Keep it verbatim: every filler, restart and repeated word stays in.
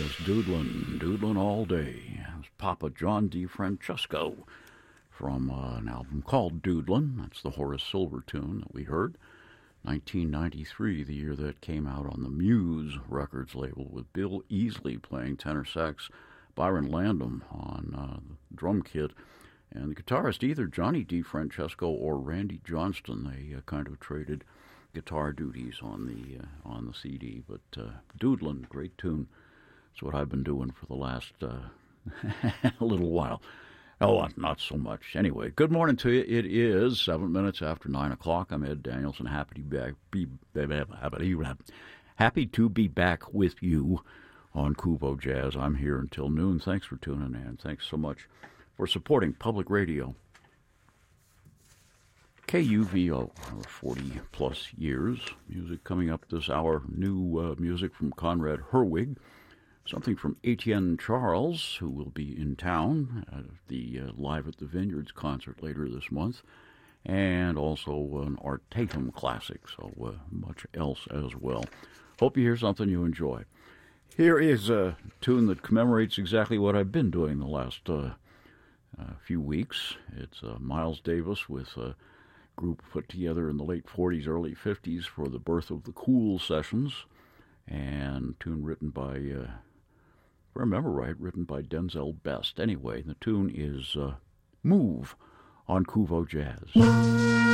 was Doodlin', Doodlin' All Day. It was Papa John DeFrancesco from uh, an album called Doodlin'. That's the Horace Silver tune that we heard. nineteen ninety-three, the year that came out on the Muse Records label, with Bill Easley playing tenor sax, Byron Landon on uh, the drum kit, and the guitarist either Johnny DeFrancesco or Randy Johnston. They uh, kind of traded guitar duties on the uh, on the C D. But uh, Doodlin', great tune. It's what I've been doing for the last uh, little while. Oh, not so much. Anyway, good morning to you. It is seven minutes after nine o'clock. I'm Ed Danielson. Happy to be back. Be, happy to be back with you on Kubo Jazz. I'm here until noon. Thanks for tuning in. Thanks so much for supporting public radio. K U V O, forty plus years. Music coming up this hour. New uh, music from Conrad Herwig. Something from Etienne Charles, who will be in town at the uh, Live at the Vineyards concert later this month, and also an Art Tatum classic, so uh, much else as well. Hope you hear something you enjoy. Here is a tune that commemorates exactly what I've been doing the last uh, uh, few weeks. It's uh, Miles Davis with a group put together in the late forties, early fifties for the Birth of the Cool sessions, and a tune written by... Uh, If I remember right, written by Denzel Best. Anyway, the tune is uh, Move on Kuvo Jazz.